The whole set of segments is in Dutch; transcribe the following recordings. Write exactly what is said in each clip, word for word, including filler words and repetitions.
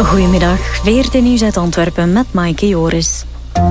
Goedemiddag, V R T Nieuws uit Antwerpen met Maaike Joris.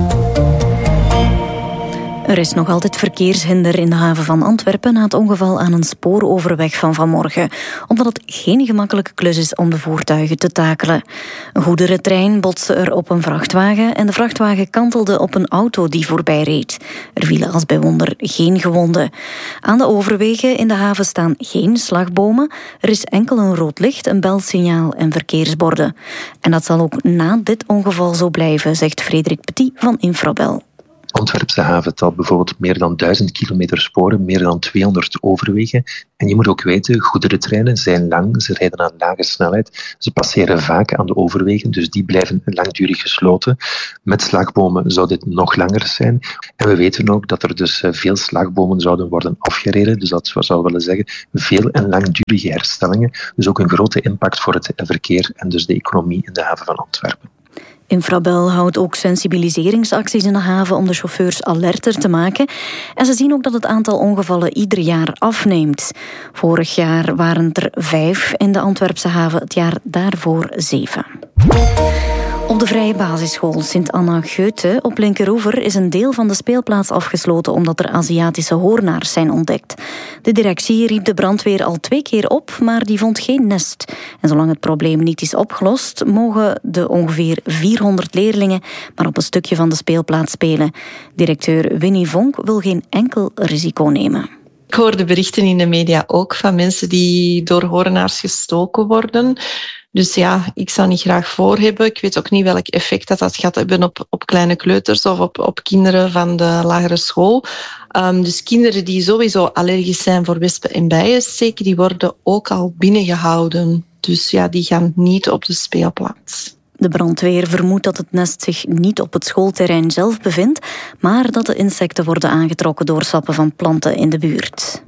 Er is nog altijd verkeershinder in de haven van Antwerpen na het ongeval aan een spooroverweg van vanmorgen, omdat het geen gemakkelijke klus is om de voertuigen te takelen. Een goederentrein botste er op een vrachtwagen en de vrachtwagen kantelde op een auto die voorbij reed. Er vielen als bij wonder geen gewonden. Aan de overwegen in de haven staan geen slagbomen. Er is enkel een rood licht, een belsignaal en verkeersborden. En dat zal ook na dit ongeval zo blijven, zegt Frederik Petit van Infrabel. De Antwerpse haven telt bijvoorbeeld meer dan duizend kilometer sporen, meer dan tweehonderd overwegen. En je moet ook weten, goederentreinen zijn lang, ze rijden aan lage snelheid, ze passeren vaak aan de overwegen, dus die blijven langdurig gesloten. Met slagbomen zou dit nog langer zijn. En we weten ook dat er dus veel slagbomen zouden worden afgereden, dus dat zou willen zeggen veel en langdurige herstellingen. Dus ook een grote impact voor het verkeer en dus de economie in de haven van Antwerpen. Infrabel houdt ook sensibiliseringsacties in de haven om de chauffeurs alerter te maken. En ze zien ook dat het aantal ongevallen ieder jaar afneemt. Vorig jaar waren het er vijf in de Antwerpse haven, het jaar daarvoor zeven. Op de vrije basisschool Sint-Anna Goethe op Linkeroever is een deel van de speelplaats afgesloten omdat er Aziatische hoornaars zijn ontdekt. De directie riep de brandweer al twee keer op, maar die vond geen nest. En zolang het probleem niet is opgelost, mogen de ongeveer vierhonderd leerlingen maar op een stukje van de speelplaats spelen. Directeur Winnie Vonk wil geen enkel risico nemen. Ik hoor de berichten in de media ook van mensen die door hoornaars gestoken worden. Dus ja, ik zou niet graag voor hebben. Ik weet ook niet welk effect dat, dat gaat hebben op, op kleine kleuters of op, op kinderen van de lagere school. Um, dus kinderen die sowieso allergisch zijn voor wespen en bijensteken, die worden ook al binnengehouden. Dus ja, die gaan niet op de speelplaats. De brandweer vermoedt dat het nest zich niet op het schoolterrein zelf bevindt, maar dat de insecten worden aangetrokken door sappen van planten in de buurt.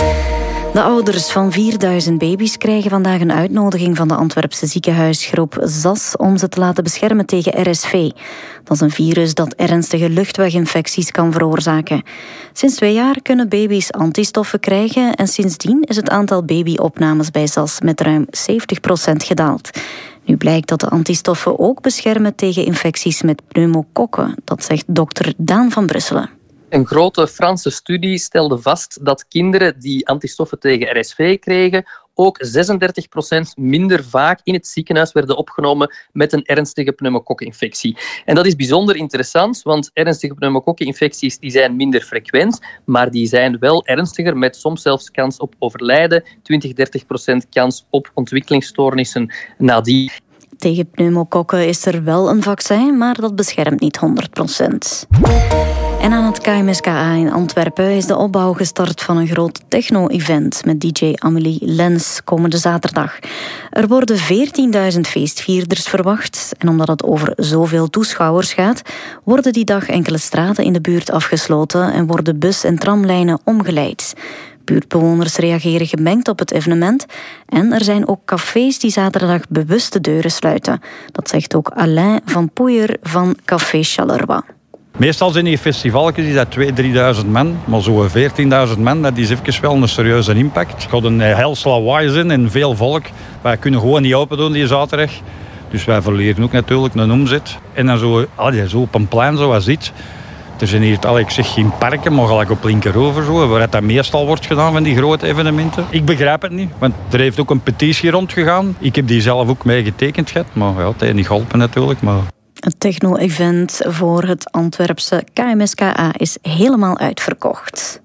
De ouders van vierduizend baby's krijgen vandaag een uitnodiging van de Antwerpse ziekenhuisgroep Z A S om ze te laten beschermen tegen R S V. Dat is een virus dat ernstige luchtweginfecties kan veroorzaken. Sinds twee jaar kunnen baby's antistoffen krijgen en sindsdien is het aantal babyopnames bij Z A S met ruim zeventig procent gedaald. Nu blijkt dat de antistoffen ook beschermen tegen infecties met pneumokokken. Dat zegt dokter Daan van Brusselen. Een grote Franse studie stelde vast dat kinderen die antistoffen tegen R S V kregen ook zesendertig procent minder vaak in het ziekenhuis werden opgenomen met een ernstige pneumokokkinfectie. En dat is bijzonder interessant, want ernstige pneumokokkinfecties die zijn minder frequent, maar die zijn wel ernstiger met soms zelfs kans op overlijden, twintig tot dertig procent kans op ontwikkelingsstoornissen nadien. Tegen pneumokokken is er wel een vaccin, maar dat beschermt niet honderd procent. En aan het K M S K A in Antwerpen is de opbouw gestart van een groot techno-event met D J Amelie Lens komende zaterdag. Er worden veertienduizend feestvierders verwacht en omdat het over zoveel toeschouwers gaat, worden die dag enkele straten in de buurt afgesloten en worden bus- en tramlijnen omgeleid. Buurtbewoners reageren gemengd op het evenement en er zijn ook cafés die zaterdag bewust de deuren sluiten. Dat zegt ook Alain van Poeier van Café Charleroi. Meestal zijn die festivalletjes die dat tweeduizend, drieduizend man, maar zo'n veertienduizend man, dat is even wel een serieuze impact. Er gaat een heel lawaai zijn en veel volk. Wij kunnen gewoon niet open doen die zaterdag. Dus wij verliezen ook natuurlijk een omzet. En dan zo, allee, zo op een plein zoals dit. Er zijn hier, allee, ik zeg geen parken, maar gelijk op Linkeroever, zo, waar dat meestal wordt gedaan van die grote evenementen. Ik begrijp het niet, want er heeft ook een petitie rondgegaan. Ik heb die zelf ook mee getekend gehad, maar ja, het heeft niet geholpen natuurlijk. Maar... Het techno-event voor het Antwerpse K M S K A is helemaal uitverkocht.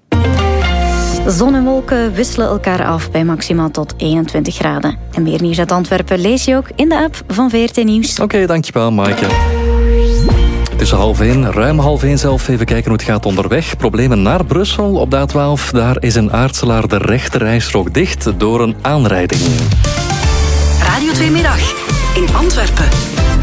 Zon en wolken wisselen elkaar af bij maximaal tot eenentwintig graden. En meer nieuws uit Antwerpen lees je ook in de app van V R T Nieuws. Oké, okay, dankjewel Maaike. Het is half één, ruim half één zelf. Even kijken hoe het gaat onderweg. Problemen naar Brussel op de A twaalf. Daar is in Aartselaar de rechterrijstrook dicht door een aanrijding. Radio twee Middag in Antwerpen.